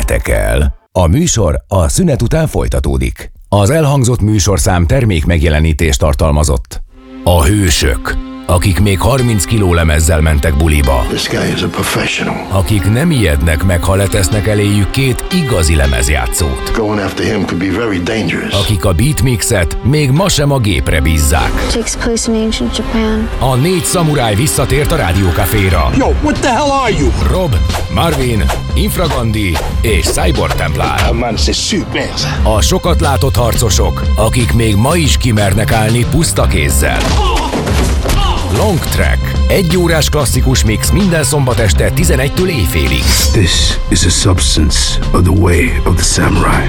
menjetek el. A műsor a szünet után folytatódik. Az elhangzott műsorszám termék megjelenítést tartalmazott. A hősök, akik még 30 kiló lemezzel mentek buliba. Akik nem ijednek meg, ha letesznek eléjük 2 igazi lemezjátszót. Akik a beatmixet még ma sem a gépre bízzák. A 4 szamuráj visszatért a Rádió Caféra. Yo, what the hell are you? Rob, Marvin, Infragandi és Cyborg Templár. A sokat látott harcosok, akik még ma is kimernek állni puszta kézzel. Long Track. 1 órás klasszikus mix minden szombat este 11-től éjfélig. This is a substance of the way of the samurai.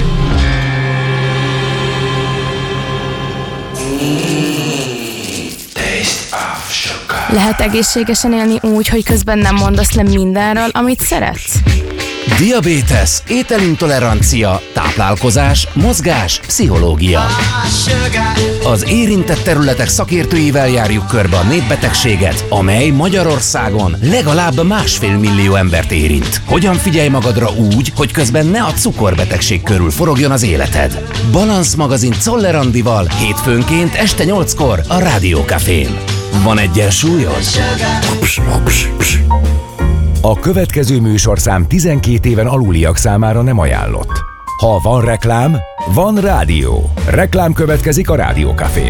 Lehet egészségesen élni úgy, hogy közben nem mondasz le mindenről, amit szeretsz? Diabétesz, ételintolerancia, táplálkozás, mozgás, pszichológia. Az érintett területek szakértőivel járjuk körbe a népbetegséget, amely Magyarországon legalább 1,5 millió embert érint. Hogyan figyelj magadra úgy, hogy közben ne a cukorbetegség körül forogjon az életed? Balansz magazin Czoller Andival hétfőnként este 8-kor a Rádió Cafén. Van egyensúlyod? A következő műsorszám 12 éven aluliak számára nem ajánlott. Ha van reklám, van rádió. Reklám következik a Rádió Cafén.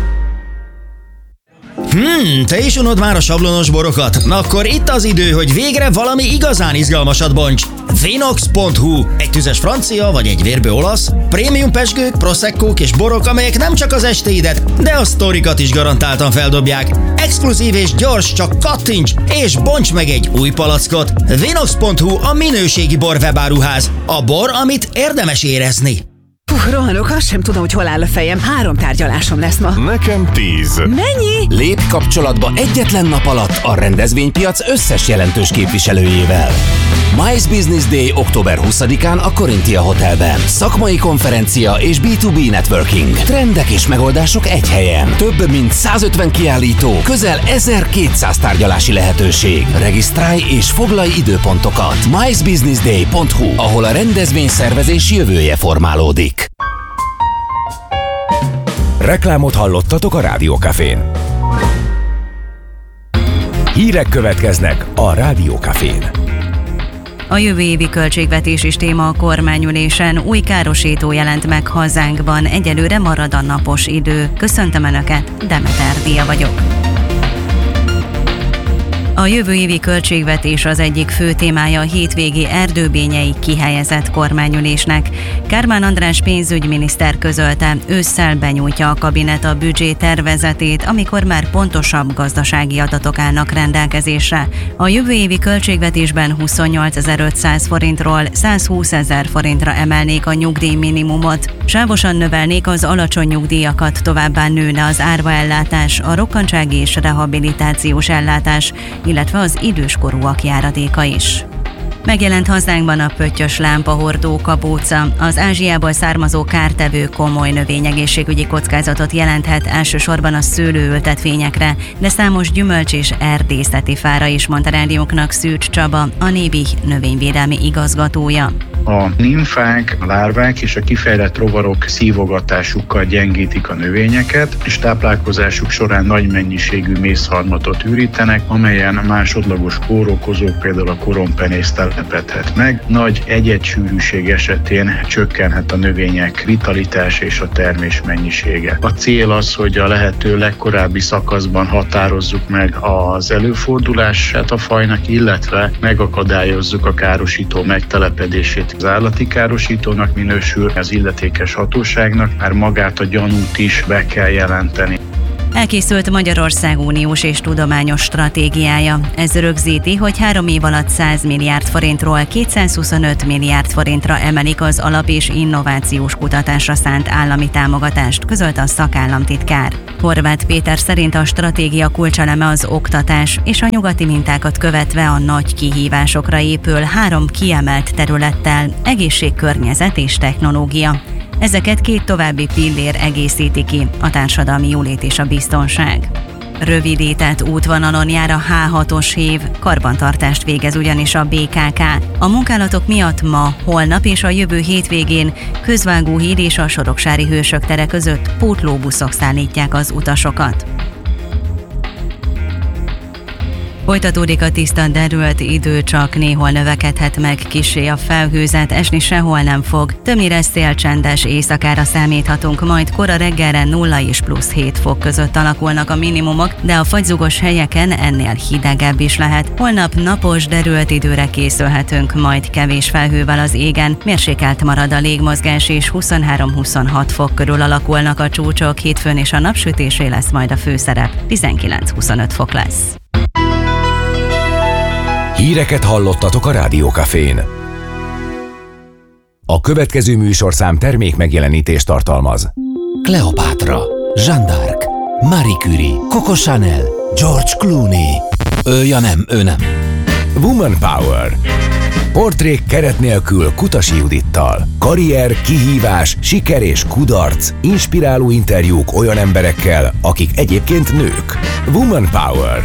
Te is unod már a sablonos borokat? Na akkor itt az idő, hogy végre valami igazán izgalmasat bonts. Vinox.hu. Egy tüzes francia vagy egy vérbő olasz, prémium pezsgők, proseccók és borok, amelyek nem csak az estéidet, de a sztorikat is garantáltan feldobják. Exkluzív és gyors, csak kattints és bonts meg egy új palackot. Vinox.hu a minőségi bor webáruház. A bor, amit érdemes érezni. Rohanok, azt sem tudom, hogy hol áll a fejem. 3 tárgyalásom lesz ma. Nekem 10. Mennyi? Lépj kapcsolatba egyetlen nap alatt a rendezvénypiac összes jelentős képviselőjével. MICE Business Day október 20-án a Corinthia Hotelben. Szakmai konferencia és B2B networking. Trendek és megoldások egy helyen. Több mint 150 kiállító, közel 1200 tárgyalási lehetőség. Regisztrálj és foglalj időpontokat. micebusinessday.hu, ahol a rendezvényszervezés jövője formálódik. Reklámot hallottatok a Rádió Cafén. Hírek következnek a Rádió Cafén. A jövő évi költségvetés is téma a kormányülésen. Új károsító jelent meg hazánkban. Egyelőre marad a napos idő. Köszöntöm Önöket, Demeter Dia vagyok. A jövő évi költségvetés az egyik fő témája a hétvégi erdőbényei kihelyezett kormányülésnek. Kármán András pénzügyminiszter közölte, ősszel benyújtja a kabinet a büdzsé tervezetét, amikor már pontosabb gazdasági adatok állnak rendelkezésre. A jövő évi költségvetésben 28.500 forintról 120.000 forintra emelnék a nyugdíjminimumot. Sávosan növelnék az alacsony nyugdíjakat, továbbá nőne az árvaellátás, a rokkantsági és rehabilitációs ellátás, illetve az időskorúak járadéka is. Megjelent hazánkban a pöttyös lámpahordó kabóca. Az Ázsiából származó kártevő komoly növényegészségügyi kockázatot jelenthet, elsősorban a szőlőültetvényekre, de számos gyümölcs és erdészeti fára is, mondta rádiónknak Szűcs Csaba, a Nébi növényvédelmi igazgatója. A nimfák, a lárvák és a kifejlett rovarok szívogatásukkal gyengítik a növényeket, és táplálkozásuk során nagy mennyiségű mészharmatot ürítenek, amelyen másodlagos kórokozók, például a korompenész telepedhet meg. Nagy egyedssűrűség esetén csökkenhet a növények vitalitás és a termés mennyisége. A cél az, hogy a lehető legkorábbi szakaszban határozzuk meg az előfordulását a fajnak, illetve megakadályozzuk a károsító megtelepedését. Az állati károsítónak minősül, az illetékes hatóságnak már magát a gyanút is be kell jelenteni. Elkészült Magyarország uniós és tudományos stratégiája. Ez rögzíti, hogy 3 év alatt 100 milliárd forintról 225 milliárd forintra emelik az alap- és innovációs kutatásra szánt állami támogatást, közölte a szakállamtitkár. Horváth Péter szerint a stratégia kulcseleme az oktatás, és a nyugati mintákat követve a nagy kihívásokra épül 3 kiemelt területtel: egészség, környezet és technológia. Ezeket 2 további pillér egészíti ki, a társadalmi jólét és a biztonság. Rövidített útvonalon jár a H6-os hév, karbantartást végez ugyanis a BKK. A munkálatok miatt ma, holnap és a jövő hétvégén Közvágóhíd és a Soroksári Hősök tere között pótlóbuszok szállítják az utasokat. Folytatódik a tiszta derült idő, csak néhol növekedhet meg kissé a felhőzet, esni sehol nem fog. Többnyire szélcsendes éjszakára számíthatunk, majd kora reggelre 0 és plusz 7 fok között alakulnak a minimumok, de a fagyzugos helyeken ennél hidegebb is lehet. Holnap napos, derült időre készülhetünk, majd kevés felhővel az égen, mérsékelt marad a légmozgás és 23-26 fok körül alakulnak a csúcsok, hétfőn és a napsütésé lesz majd a főszerep, 19-25 fok lesz. Híreket hallottatok a Rádió Cafén. A következő műsorszám termék megjelenítést tartalmaz. Kleopátra, Jeanne d'Arc, Marie Curie, Coco Chanel, George Clooney. Ő nem. Woman Power. Portrék keret nélkül Kutasi Judittal. Karrier, kihívás, siker és kudarc. Inspiráló interjúk olyan emberekkel, akik egyébként nők. Woman Power.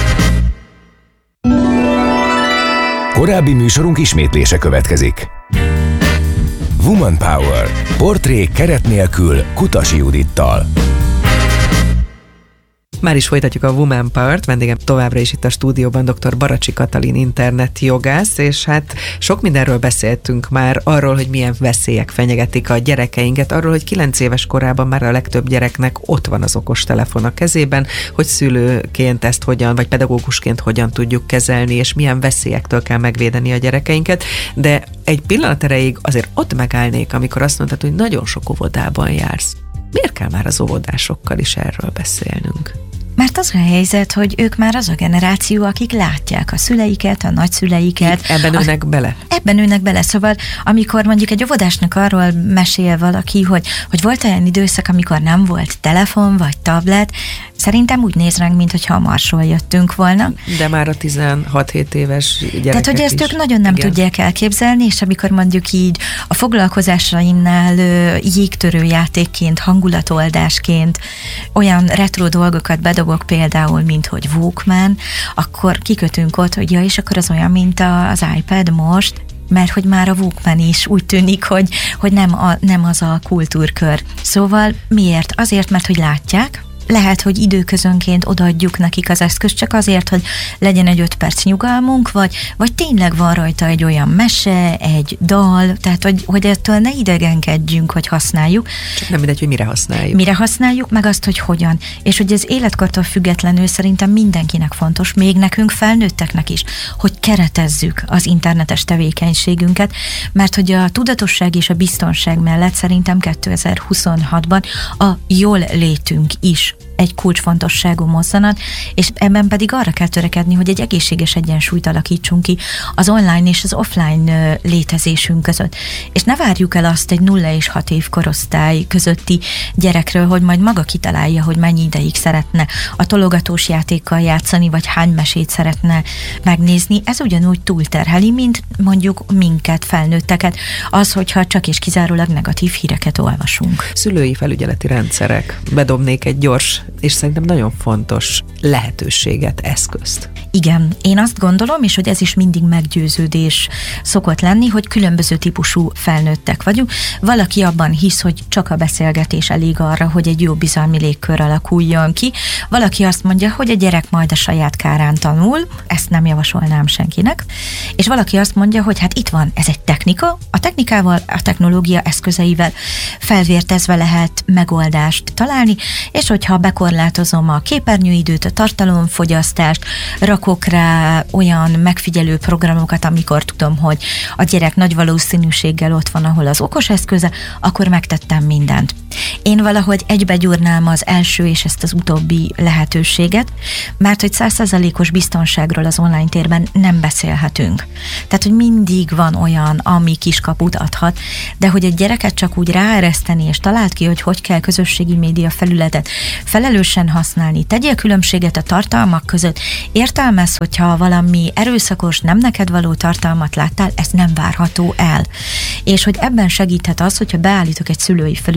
Korábbi műsorunk ismétlése következik. Woman Power. Portrék keret nélkül Kutasi Judittal. Már is folytatjuk a Woman Power-t, vendégem továbbra is itt a stúdióban dr. Baracsi Katalin internetjogász, és hát sok mindenről beszéltünk már, arról, hogy milyen veszélyek fenyegetik a gyerekeinket, arról, hogy 9 éves korában már a legtöbb gyereknek ott van az okostelefon a kezében, hogy szülőként ezt hogyan, vagy pedagógusként hogyan tudjuk kezelni, és milyen veszélyektől kell megvédeni a gyerekeinket, de egy pillanat erejéig azért ott megállnék, amikor azt mondtad, hogy nagyon sok óvodában jársz. Miért kell már az óvodásokkal is erről beszélnünk? Mert az a helyzet, hogy ők már az a generáció, akik látják a szüleiket, a nagyszüleiket. Ebben ülnek bele? Ebben ülnek bele, szóval amikor mondjuk egy óvodásnak arról mesél valaki, hogy volt olyan időszak, amikor nem volt telefon vagy tablet, szerintem úgy néz ránk, mintha a Marsról jöttünk volna. De már a 16-7 éves gyerekek Tehát, hogy ezt ők nagyon nem tudják elképzelni, és amikor mondjuk így a foglalkozásaimnál jégtörő játékként, hangulatoldásként olyan retro dolgokat bedobok például, mint hogy Walkman, akkor kikötünk ott, hogy ja, és akkor az olyan, mint az iPad most, mert hogy már a Walkman is úgy tűnik, hogy nem az a kultúrkör. Szóval miért? Azért, mert hogy látják, lehet, hogy időközönként odaadjuk nekik az eszközt, csak azért, hogy legyen egy 5 perc nyugalmunk, vagy tényleg van rajta egy olyan mese, egy dal, tehát hogy ettől ne idegenkedjünk, hogy használjuk. Csak nem mindegy, hogy mire használjuk. Mire használjuk, meg azt, hogy hogyan. És hogy ez életkortól függetlenül szerintem mindenkinek fontos, még nekünk felnőtteknek is, hogy keretezzük az internetes tevékenységünket, mert hogy a tudatosság és a biztonság mellett szerintem 2026-ban a jól létünk is egy kulcsfontosságú mozzanat, és ebben pedig arra kell törekedni, hogy egy egészséges egyensúlyt alakítsunk ki az online és az offline létezésünk között. És ne várjuk el azt egy 0 és 6 év korosztály közötti gyerekről, hogy majd maga kitalálja, hogy mennyi ideig szeretne a tologatós játékkal játszani, vagy hány mesét szeretne megnézni. Ez ugyanúgy túlterheli, mint mondjuk minket, felnőtteket, az, hogyha csak és kizárólag negatív híreket olvasunk. Szülői felügyeleti rendszerek. Bedobnék egy gyors és szerintem nagyon fontos lehetőséget, eszközt. Igen, én azt gondolom, és hogy ez is mindig meggyőződés szokott lenni, hogy különböző típusú felnőttek vagyunk. Valaki abban hisz, hogy csak a beszélgetés elég arra, hogy egy jó bizalmi légkör alakuljon ki. Valaki azt mondja, hogy a gyerek majd a saját kárán tanul, ezt nem javasolnám senkinek. És valaki azt mondja, hogy hát itt van, ez egy technika, a technikával, a technológia eszközeivel felvértezve lehet megoldást találni, és hogyha bekorlátozom a képernyőidőt, a tartalomfogyasztást, rakok rá olyan megfigyelő programokat, amikor tudom, hogy a gyerek nagy valószínűséggel ott van, ahol az okos eszköze, akkor megtettem mindent. Én valahogy egybegyúrnám az első és ezt az utóbbi lehetőséget, mert hogy 100%-os biztonságról az online térben nem beszélhetünk. Tehát, hogy mindig van olyan, ami kiskaput adhat, de hogy egy gyereket csak úgy ráereszteni, és talált ki, hogy kell közösségi média felületet felelősen használni, tegyél különbséget a tartalmak között, értelmez, hogyha valami erőszakos, nem neked való tartalmat láttál, ez nem várható el. És hogy ebben segíthet az, hogyha beállítok egy szülői felügyeleti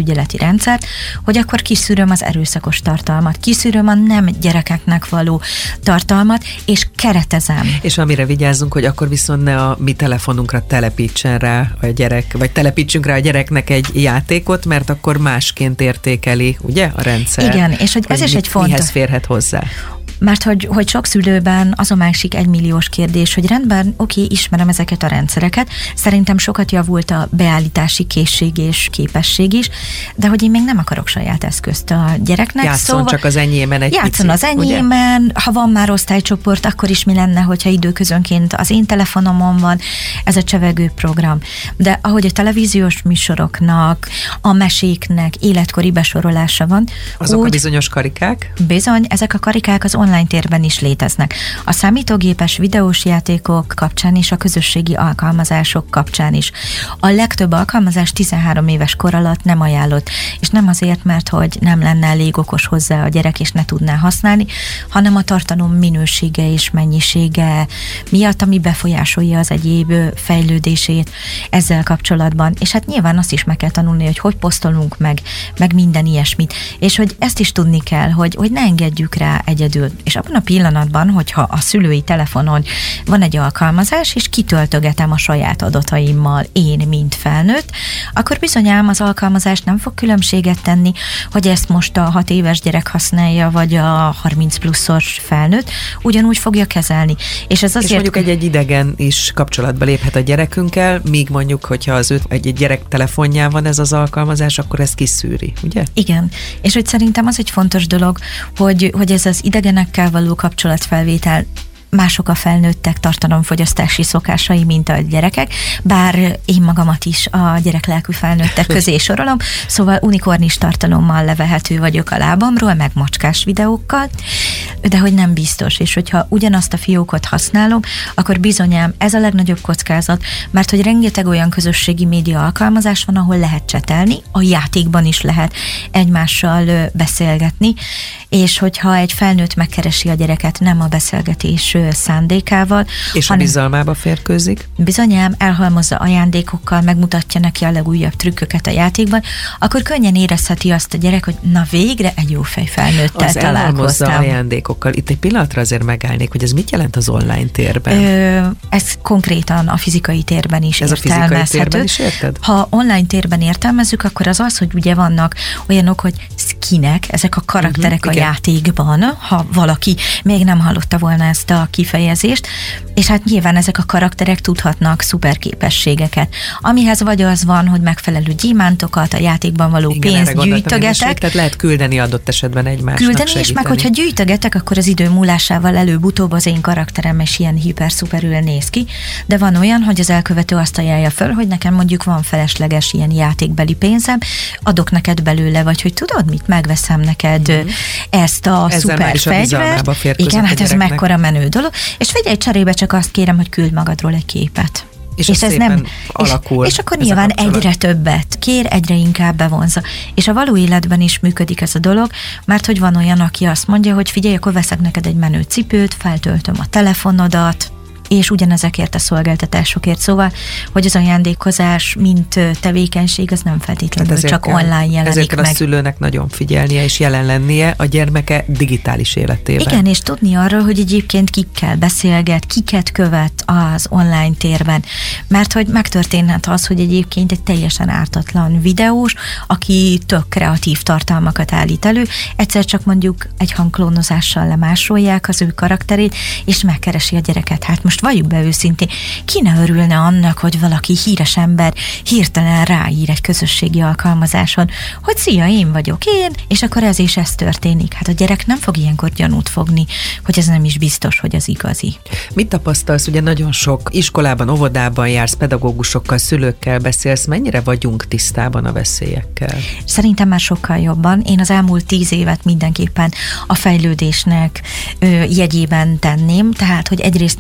rendszert, hogy akkor kiszűröm az erőszakos tartalmat, kiszűröm a nem gyerekeknek való tartalmat, és keretezem. És amire vigyázzunk, hogy akkor viszont ne a mi telefonunkra telepítsen rá a gyerek, vagy telepítsünk rá a gyereknek egy játékot, mert akkor másként értékeli, ugye, a rendszer. Igen, és hogy ez is egy fontos. Mihez férhet hozzá? Mert hogy sok szülőben az a másik 1 milliós kérdés, hogy rendben, oké, ismerem ezeket a rendszereket, szerintem sokat javult a beállítási készség és képesség is, de hogy én még nem akarok saját eszközt a gyereknek. Játszon csak az enyémen egy játszon picit, az enyémen, ugye? Ha van már osztálycsoport, akkor is mi lenne, hogyha időközönként az én telefonomon van ez a csevegő program. De ahogy a televíziós műsoroknak, a meséknek életkori besorolása van. Azok a bizonyos karikák? Bizony, ezek a karikák az online térben is léteznek. A számítógépes videós játékok kapcsán és a közösségi alkalmazások kapcsán is. A legtöbb alkalmazás 13 éves kor alatt nem ajánlott, és nem azért, mert hogy nem lenne elég okos hozzá a gyerek, és ne tudná használni, hanem a tartalom minősége és mennyisége miatt, ami befolyásolja az egyéb fejlődését ezzel kapcsolatban. És hát nyilván azt is meg kell tanulni, hogy posztolunk meg minden ilyesmit. És hogy ezt is tudni kell, hogy ne engedjük rá egyedül. És abban a pillanatban, hogyha a szülői telefonon van egy alkalmazás, és kitöltögetem a saját adataimmal én, mint felnőtt, akkor bizonyám az alkalmazás nem fog különbséget tenni, hogy ezt most a 6 éves gyerek használja, vagy a 30 pluszos felnőtt, ugyanúgy fogja kezelni. És ez azért... És mondjuk egy idegen is kapcsolatba léphet a gyerekünkkel, míg mondjuk, hogyha az egy gyerek telefonján van ez az alkalmazás, akkor ez kiszűri, ugye? Igen. És hogy szerintem az egy fontos dolog, hogy ez az idegenekkel való kapcsolatfelvétel, mások a felnőttek tartalomfogyasztási szokásai, mint a gyerekek, bár én magamat is a gyereklelkű felnőttek közé sorolom, szóval unikornis tartalommal levehető vagyok a lábamról, meg macskás videókkal, de hogy nem biztos, és hogyha ugyanazt a fiókot használom, akkor bizonyám ez a legnagyobb kockázat, mert hogy rengeteg olyan közösségi média alkalmazás van, ahol lehet csetelni, a játékban is lehet egymással beszélgetni, és hogyha egy felnőtt megkeresi a gyereket nem a beszélgetés szándékával. És a bizalmába férkőzik? Bizonyám, elhalmozza ajándékokkal, megmutatja neki a legújabb trükköket a játékban, akkor könnyen érezheti azt a gyerek, hogy na végre egy jófej felnőttel találkoztam. Elhalmozza ajándékokkal. Itt egy pillanatra azért megállnék, hogy ez mit jelent az online térben? Ez konkrétan a fizikai térben is értelmezhető. Ez a fizikai térben is érted? Ha online térben értelmezzük, akkor az, hogy ugye vannak olyanok, hogy skinek, ezek a karakterek a játékban, ha valaki még nem hallotta volna ezt a kifejezést, és hát nyilván ezek a karakterek tudhatnak szuperképességeket. Amihez vagy az van, hogy megfelelő gyémántokat, a játékban való pénzt gyűjtögetek. Tehát lehet küldeni adott esetben egymásnak, küldeni, segíteni. És meg hogyha gyűjtögetek, akkor az idő múlásával előbb-utóbb az én karakterem is ilyen hiper-szuperül néz ki, de van olyan, hogy az elkövető azt ajánlja föl, hogy nekem mondjuk van felesleges ilyen játékbeli pénzem, adok neked belőle, vagy hogy tudod mit, megveszem neked ezt a szuper fegyvert. Igen, hát ez mekkora menő dolog, és figyelj, cserébe csak azt kérem, hogy küld magadról egy képet. És ez nem alakul. És akkor nyilván egyre többet kér, egyre inkább bevonza. És a való életben is működik ez a dolog, mert hogy van olyan, aki azt mondja, hogy figyelj, akkor veszek neked egy menő cipőt, feltöltöm a telefonodat, és ugyanezekért a szolgáltatásokért. Szóval, hogy az ajándékozás, mint tevékenység, az nem feltétlenül csak online jelenik ezért meg. A szülőnek nagyon figyelnie és jelen lennie a gyermeke digitális életében. Igen, és tudni arról, hogy egyébként kikkel beszélget, kiket követ az online térben. Mert hogy megtörténhet az, hogy egyébként egy teljesen ártatlan videós, aki tök kreatív tartalmakat állít elő, egyszer csak mondjuk egy hangklónozással lemásolják az ő karakterét, és megkeresi a gyereket. Hát most valljuk be őszintén, ki ne örülne annak, hogy valaki híres ember hirtelen ráír egy közösségi alkalmazáson, hogy szia, én vagyok én, és akkor ez és ez történik. Hát a gyerek nem fog ilyenkor gyanút fogni, hogy ez nem is biztos, hogy az igazi. Mit tapasztalsz? Ugye nagyon sok iskolában, óvodában jársz, pedagógusokkal, szülőkkel beszélsz, mennyire vagyunk tisztában a veszélyekkel? Szerintem már sokkal jobban. Én az elmúlt 10 évet mindenképpen a fejlődésnek jegyében tenném, tehát, hogy egyrészt nagyon kíváncsi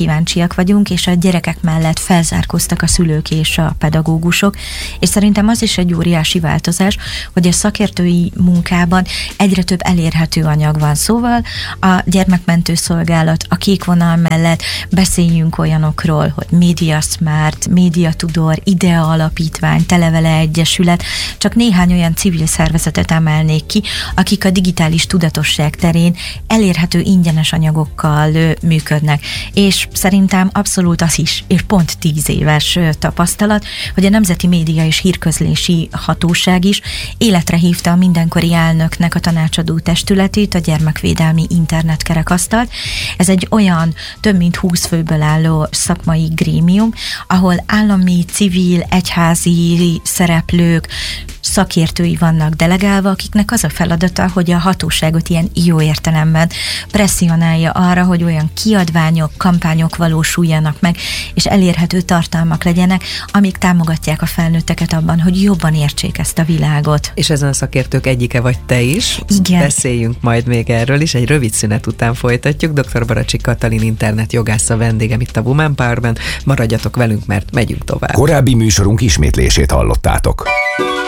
kíváncsiak vagyunk, és a gyerekek mellett felzárkóztak a szülők és a pedagógusok, és szerintem az is egy óriási változás, hogy a szakértői munkában egyre több elérhető anyag van. Szóval a gyermekmentő szolgálat, a Kék Vonal mellett beszéljünk olyanokról, hogy Média Smart, Média Tudor, IDEA Alapítvány, Televele Egyesület, csak néhány olyan civil szervezetet emelnék ki, akik a digitális tudatosság terén elérhető ingyenes anyagokkal működnek. És szerintem abszolút az is, és pont 10 éves tapasztalat, hogy a Nemzeti Média és Hírközlési Hatóság is életre hívta a mindenkori elnöknek a tanácsadó testületét, a Gyermekvédelmi Internetkerekasztalt. Ez egy olyan több mint 20 főből álló szakmai grémium, ahol állami, civil, egyházi szereplők, szakértői vannak delegálva, akiknek az a feladata, hogy a hatóságot ilyen jó értelemben presszionálja arra, hogy olyan kiadványok, kampányok valósuljanak meg, és elérhető tartalmak legyenek, amik támogatják a felnőtteket abban, hogy jobban értsék ezt a világot. És ezen a szakértők egyike vagy te is. Igen. Beszéljünk majd még erről is, egy rövid szünet után folytatjuk. Dr. Baracsi Katalin internetjogász a vendégem itt a Woman Powerben. Maradjatok velünk, mert megyünk tovább. Korábbi műsorunk ismétlését hallottátok.